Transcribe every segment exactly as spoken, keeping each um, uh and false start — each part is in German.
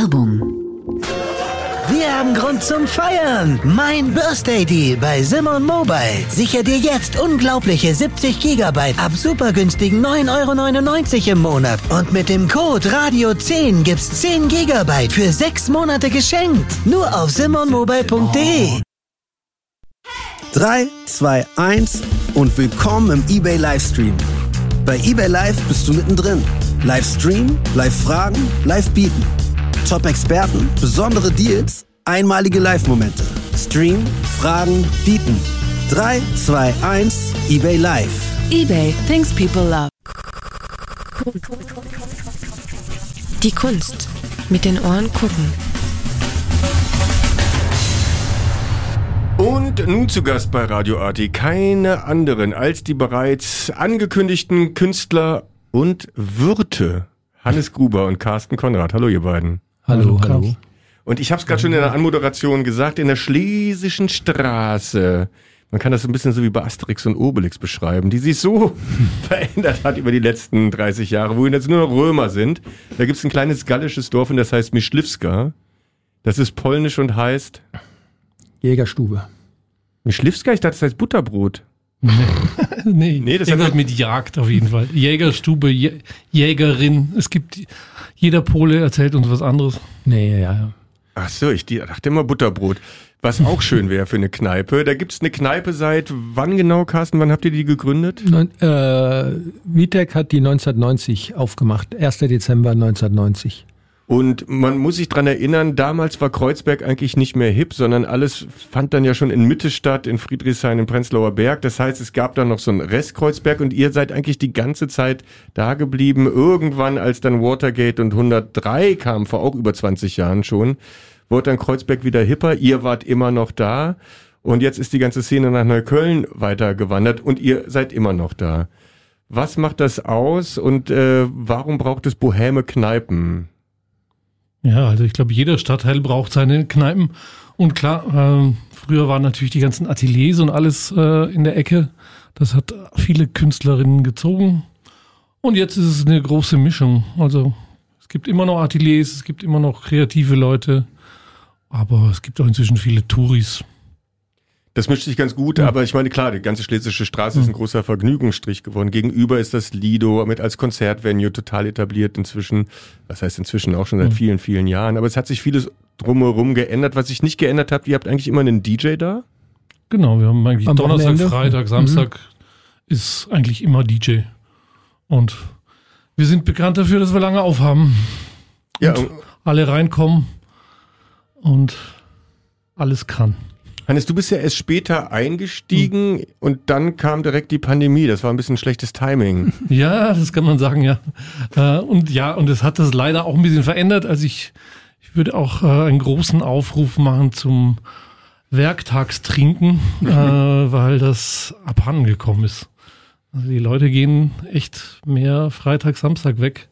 Werbung. Wir haben Grund zum Feiern. Mein Birthday Deal bei Simon Mobile. Sicher dir jetzt unglaubliche siebzig Gigabyte ab super günstigen neun Euro neunundneunzig im Monat. Und mit dem Code Radio zehn gibt's zehn Gigabyte für sechs Monate geschenkt. Nur auf simon mobile punkt de. drei, zwei, eins und willkommen im eBay Livestream. Bei eBay Live bist du mittendrin. Livestream, Live-Fragen, Live-Bieten. Top-Experten, besondere Deals, einmalige Live-Momente. Stream, Fragen, Bieten. drei, zwei, eins, eBay Live. eBay, things people love. Die Kunst. Mit den Ohren gucken. Und nun zu Gast bei Radio Arti keine anderen als die bereits angekündigten Künstler und Wirte. Hannes Gruber und Carsten Konrad. Hallo ihr beiden. Hallo, hallo. hallo. Und ich habe es gerade schon in der Anmoderation gesagt, in der Schlesischen Straße, man kann das so ein bisschen so wie bei Asterix und Obelix beschreiben, die sich so verändert hat über die letzten dreißig Jahre, wo jetzt nur noch Römer sind. Da gibt es ein kleines gallisches Dorf und das heißt Myśliwska. Das ist polnisch und heißt... Jägerstube. Myśliwska? Ich dachte, das heißt Butterbrot. nee, nee, das irgendwas mit Jagd auf jeden Fall. Jägerstube, Jä- Jägerin. Es gibt, jeder Pole erzählt uns was anderes. Nee, ja, ja. Ach so, ich dachte immer Butterbrot. Was auch schön wäre für eine Kneipe. Da gibt's eine Kneipe seit wann genau, Carsten? Wann habt ihr die gegründet? Neun, äh, Vitek hat die neunzehnhundertneunzig aufgemacht. erster Dezember neunzehnhundertneunzig. Und man muss sich dran erinnern, damals war Kreuzberg eigentlich nicht mehr hip, sondern alles fand dann ja schon in Mitte statt, in Friedrichshain, im Prenzlauer Berg. Das heißt, es gab dann noch so einen Rest Kreuzberg und ihr seid eigentlich die ganze Zeit da geblieben. Irgendwann, als dann Watergate und hundertdrei kam, vor auch über zwanzig Jahren schon, wurde dann Kreuzberg wieder hipper. Ihr wart immer noch da und jetzt ist die ganze Szene nach Neukölln weitergewandert und ihr seid immer noch da. Was macht das aus und äh, warum braucht es bohème Kneipen? Ja, also ich glaube, jeder Stadtteil braucht seine Kneipen. Und klar, äh, früher waren natürlich die ganzen Ateliers und alles äh, in der Ecke. Das hat viele Künstlerinnen gezogen. Und jetzt ist es eine große Mischung. Also es gibt immer noch Ateliers, es gibt immer noch kreative Leute. Aber es gibt auch inzwischen viele Touris. Das mischt sich ganz gut, ja. Aber ich meine, klar, die ganze Schlesische Straße ist ein großer Vergnügungsstrich geworden. Gegenüber ist das Lido mit als Konzertvenue total etabliert inzwischen. Das heißt inzwischen auch schon seit vielen, vielen Jahren. Aber es hat sich vieles drumherum geändert. Was sich nicht geändert hat, ihr habt eigentlich immer einen D J da? Genau, wir haben eigentlich Am Donnerstag, Wochenende? Freitag, Samstag mhm. ist eigentlich immer D J. Und wir sind bekannt dafür, dass wir lange aufhaben. Und Ja, und alle reinkommen und alles kann. Hannes, du bist ja erst später eingestiegen hm. und dann kam direkt die Pandemie. Das war ein bisschen schlechtes Timing. Ja, das kann man sagen, ja. Und ja, und es hat das leider auch ein bisschen verändert. Also ich, ich würde auch einen großen Aufruf machen zum Werktagstrinken, äh, weil das abhanden gekommen ist. Also die Leute gehen echt mehr Freitag, Samstag weg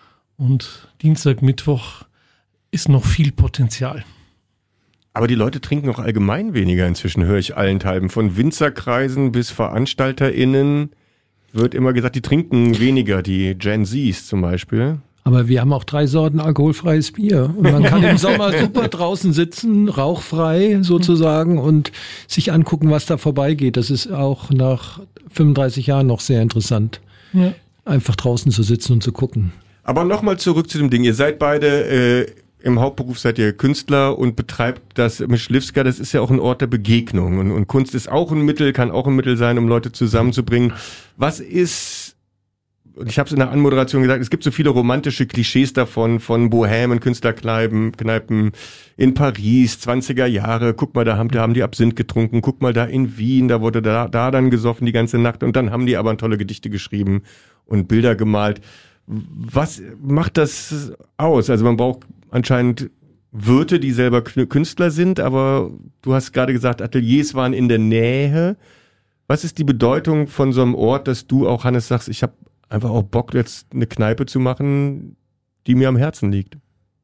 und Dienstag, Mittwoch ist noch viel Potenzial. Aber die Leute trinken auch allgemein weniger inzwischen, höre ich allenthalben. Von Winzerkreisen bis VeranstalterInnen wird immer gesagt, die trinken weniger, die Gen Zs zum Beispiel. Aber wir haben auch drei Sorten alkoholfreies Bier. Und man kann im Sommer super draußen sitzen, rauchfrei sozusagen, und sich angucken, was da vorbeigeht. Das ist auch nach fünfunddreißig Jahren noch sehr interessant. Ja. Einfach draußen zu sitzen und zu gucken. Aber nochmal zurück zu dem Ding. Ihr seid beide... Äh, Im Hauptberuf seid ihr Künstler und betreibt das Myśliwska. Das ist ja auch ein Ort der Begegnung. Und, und Kunst ist auch ein Mittel, kann auch ein Mittel sein, um Leute zusammenzubringen. Was ist, und ich habe es in der Anmoderation gesagt, es gibt so viele romantische Klischees davon, von Bohèmen, Künstlerkneipen Kneipen in Paris, zwanziger Jahre. Guck mal, da haben, da haben die Absinth getrunken. Guck mal, da in Wien, da wurde da, da dann gesoffen die ganze Nacht. Und dann haben die aber tolle Gedichte geschrieben und Bilder gemalt. Was macht das aus? Also man braucht anscheinend Wirte, die selber Künstler sind, aber du hast gerade gesagt, Ateliers waren in der Nähe. Was ist die Bedeutung von so einem Ort, dass du auch, Hannes, sagst, ich habe einfach auch Bock, jetzt eine Kneipe zu machen, die mir am Herzen liegt?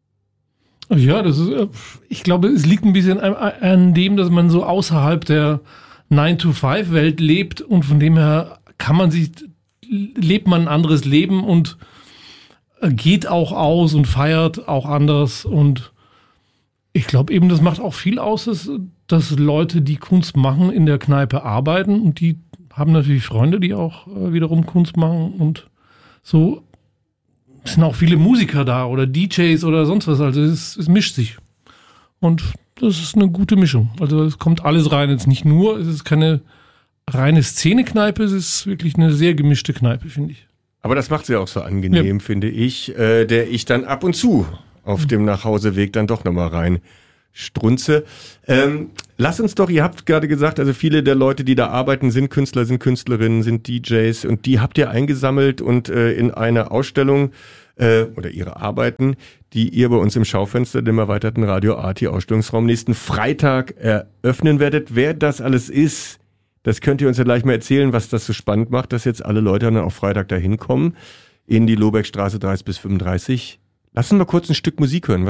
Ja, das ist, ich glaube, es liegt ein bisschen an, an dem, dass man so außerhalb der nine to five Welt lebt und von dem her kann man sich, lebt man ein anderes Leben und geht auch aus und feiert auch anders. Und ich glaube eben, das macht auch viel aus, dass, dass Leute, die Kunst machen, in der Kneipe arbeiten. Und die haben natürlich Freunde, die auch äh, wiederum Kunst machen. Und so sind auch viele Musiker da oder D Js oder sonst was. Also es, es mischt sich. Und das ist eine gute Mischung. Also es kommt alles rein. Jetzt nicht nur, es ist keine reine Szene-Kneipe, es ist wirklich eine sehr gemischte Kneipe, finde ich. Aber das macht sie auch so angenehm, ja. finde ich, äh, der ich dann ab und zu auf dem Nachhauseweg dann doch nochmal rein strunze. Ähm, lass uns doch, ihr habt gerade gesagt, also viele der Leute, die da arbeiten, sind Künstler, sind Künstlerinnen, sind D Js und die habt ihr eingesammelt und äh, in eine Ausstellung äh, oder ihre Arbeiten, die ihr bei uns im Schaufenster, dem erweiterten Radio Arti Ausstellungsraum nächsten Freitag eröffnen werdet. Wer das alles ist, das könnt ihr uns ja gleich mal erzählen, was das so spannend macht, dass jetzt alle Leute dann auch Freitag da hinkommen in die Lohbergstraße dreißig bis fünfunddreißig. Lassen wir kurz ein Stück Musik hören.